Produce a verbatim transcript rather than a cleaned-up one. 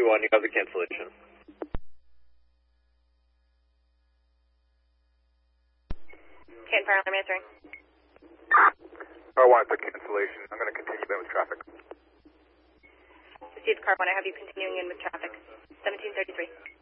one, you have the cancellation. Can Fire Alarm answering. Car one for cancellation. I'm going to continue in with traffic. Received Car one, I have you continuing in with traffic. seventeen thirty-three.